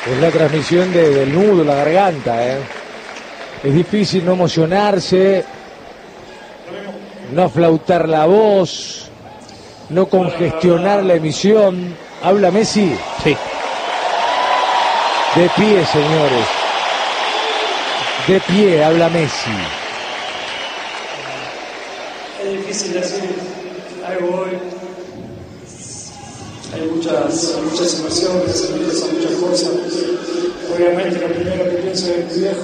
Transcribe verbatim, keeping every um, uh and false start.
Es la transmisión de, del nudo, la garganta, ¿eh? Es difícil no emocionarse, no aflautar la voz, no congestionar la emisión. ¿Habla Messi? Sí. De pie, señores. De pie, habla Messi. Es difícil decir algo hoy. Hay muchas, muchas emociones, muchas cosas. Obviamente lo primero que pienso es mi viejo.